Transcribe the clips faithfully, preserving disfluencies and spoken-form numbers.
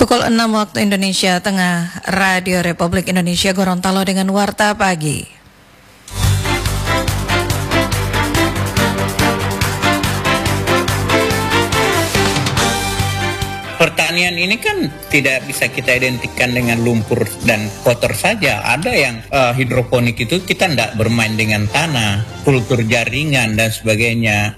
Pukul enam waktu Indonesia Tengah, Radio Republik Indonesia Gorontalo dengan Warta Pagi. Pertanian ini kan tidak bisa kita identikan dengan lumpur dan kotor saja. Ada yang uh, hidroponik itu kita tidak bermain dengan tanah, kultur jaringan dan sebagainya.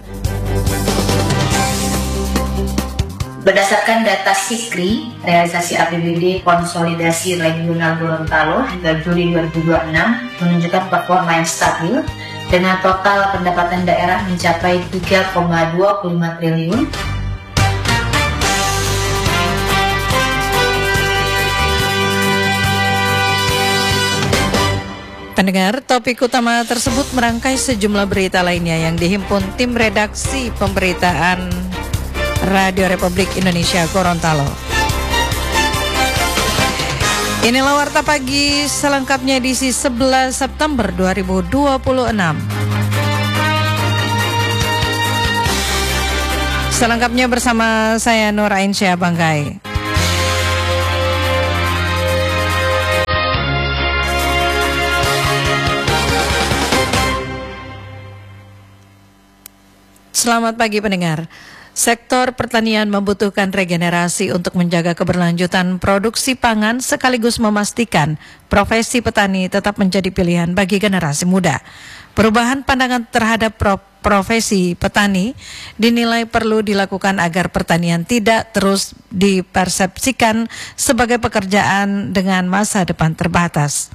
Berdasarkan data SIKRI, realisasi A P B D konsolidasi regional Gorontalo hingga Juli dua ribu dua puluh enam menunjukkan performa yang stabil dengan total pendapatan daerah mencapai tiga koma dua puluh lima triliun. Pendengar, topik utama tersebut merangkai sejumlah berita lainnya yang dihimpun tim redaksi pemberitaan Radio Republik Indonesia Gorontalo. Inilah Warta Pagi selengkapnya edisi sebelas September dua ribu dua puluh enam. Selengkapnya bersama saya Nur Ainsyah Banggai. Selamat pagi pendengar. Sektor pertanian membutuhkan regenerasi untuk menjaga keberlanjutan produksi pangan sekaligus memastikan profesi petani tetap menjadi pilihan bagi generasi muda. Perubahan pandangan terhadap pro- profesi petani dinilai perlu dilakukan agar pertanian tidak terus dipersepsikan sebagai pekerjaan dengan masa depan terbatas.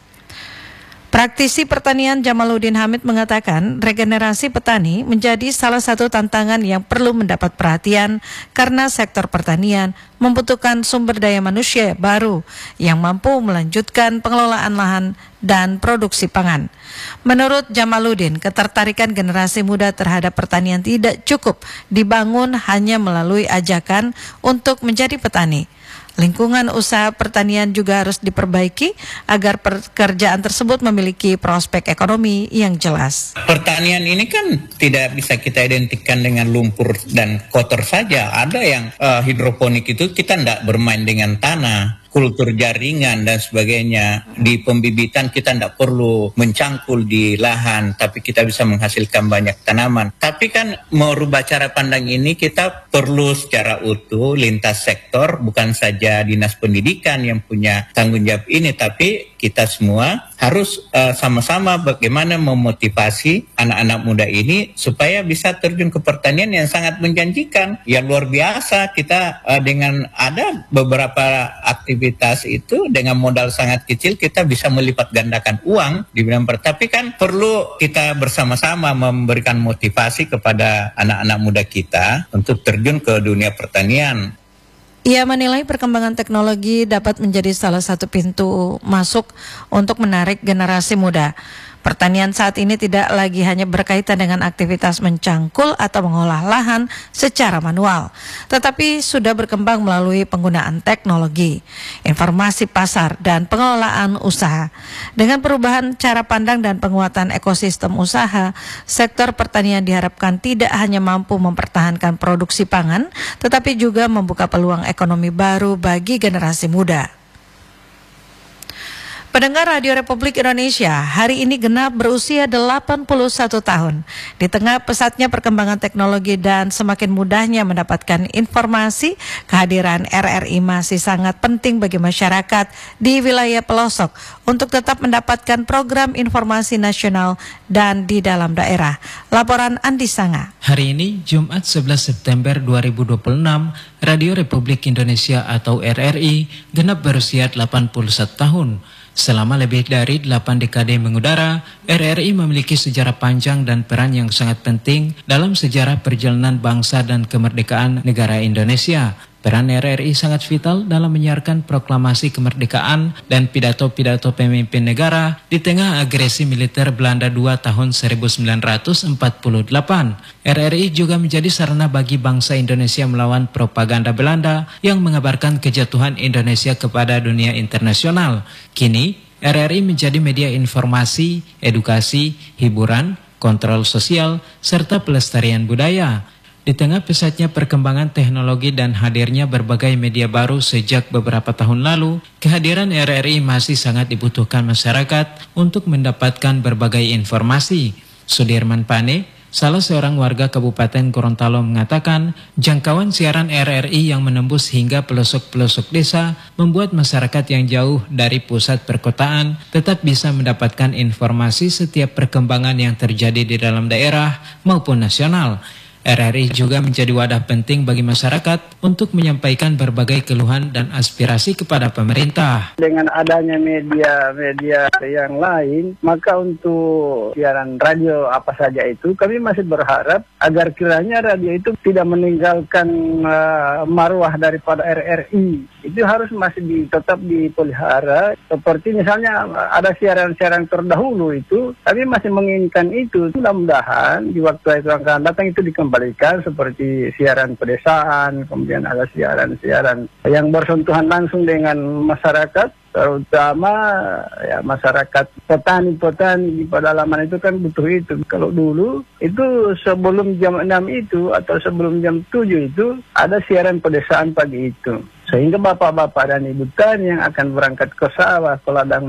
Praktisi pertanian Jamaluddin Hamid mengatakan regenerasi petani menjadi salah satu tantangan yang perlu mendapat perhatian karena sektor pertanian membutuhkan sumber daya manusia baru yang mampu melanjutkan pengelolaan lahan dan produksi pangan. Menurut Jamaluddin, ketertarikan generasi muda terhadap pertanian tidak cukup dibangun hanya melalui ajakan untuk menjadi petani. Lingkungan usaha pertanian juga harus diperbaiki agar pekerjaan tersebut memiliki prospek ekonomi yang jelas. Pertanian ini kan tidak bisa kita identikan dengan lumpur dan kotor saja. Ada yang uh, hidroponik itu kita tidak bermain dengan tanah, kultur jaringan dan sebagainya. Di pembibitan kita tidak perlu mencangkul di lahan, tapi kita bisa menghasilkan banyak tanaman. Tapi kan merubah cara pandang ini kita perlu secara utuh lintas sektor, bukan saja Dinas Pendidikan yang punya tanggung jawab ini, tapi kita semua harus uh, sama-sama bagaimana memotivasi anak-anak muda ini supaya bisa terjun ke pertanian yang sangat menjanjikan. Ya luar biasa kita uh, dengan ada beberapa aktivitas itu dengan modal sangat kecil kita bisa melipat gandakan uang di bidang pertanian. Tapi kan perlu kita bersama-sama memberikan motivasi kepada anak-anak muda kita untuk terjun ke dunia pertanian. Ia menilai perkembangan teknologi dapat menjadi salah satu pintu masuk untuk menarik generasi muda. Pertanian saat ini tidak lagi hanya berkaitan dengan aktivitas mencangkul atau mengolah lahan secara manual, tetapi sudah berkembang melalui penggunaan teknologi, informasi pasar, dan pengelolaan usaha. Dengan perubahan cara pandang dan penguatan ekosistem usaha, sektor pertanian diharapkan tidak hanya mampu mempertahankan produksi pangan, tetapi juga membuka peluang ekonomi baru bagi generasi muda. Pendengar Radio Republik Indonesia, hari ini genap berusia delapan puluh satu tahun. Di tengah pesatnya perkembangan teknologi dan semakin mudahnya mendapatkan informasi, kehadiran R R I masih sangat penting bagi masyarakat di wilayah pelosok untuk tetap mendapatkan program informasi nasional dan di dalam daerah. Laporan Andi Sanga. Hari ini, Jumat sebelas September dua ribu dua puluh enam, Radio Republik Indonesia atau R R I genap berusia delapan puluh satu tahun. Selama lebih dari delapan dekade mengudara, R R I memiliki sejarah panjang dan peran yang sangat penting dalam sejarah perjalanan bangsa dan kemerdekaan negara Indonesia. Peran R R I sangat vital dalam menyiarkan proklamasi kemerdekaan dan pidato-pidato pemimpin negara di tengah agresi militer Belanda dua tahun seribu sembilan ratus empat puluh delapan. R R I juga menjadi sarana bagi bangsa Indonesia melawan propaganda Belanda yang mengabarkan kejatuhan Indonesia kepada dunia internasional. Kini, R R I menjadi media informasi, edukasi, hiburan, kontrol sosial, serta pelestarian budaya. Di tengah pesatnya perkembangan teknologi dan hadirnya berbagai media baru sejak beberapa tahun lalu, kehadiran R R I masih sangat dibutuhkan masyarakat untuk mendapatkan berbagai informasi. Sudirman Pane, salah seorang warga Kabupaten Gorontalo mengatakan, jangkauan siaran R R I yang menembus hingga pelosok-pelosok desa membuat masyarakat yang jauh dari pusat perkotaan tetap bisa mendapatkan informasi setiap perkembangan yang terjadi di dalam daerah maupun nasional. R R I juga menjadi wadah penting bagi masyarakat untuk menyampaikan berbagai keluhan dan aspirasi kepada pemerintah. Dengan adanya media-media yang lain, maka untuk siaran radio apa saja itu, kami masih berharap agar kiranya radio itu tidak meninggalkan uh, marwah daripada R R I. Itu harus masih di, tetap dipelihara. Seperti misalnya ada siaran-siaran terdahulu itu, kami masih menginginkan itu. Mudah-mudahan di waktu itu akan datang itu dikembalikan seperti siaran pedesaan, kemudian ada siaran-siaran yang bersentuhan langsung dengan masyarakat, terutama ya masyarakat petani-petani di pedalaman itu kan butuh itu. Kalau dulu itu sebelum jam enam itu atau sebelum jam tujuh itu ada siaran pedesaan pagi itu. Sehingga bapak-bapak dan ibu tani yang akan berangkat ke sawah, ke ladang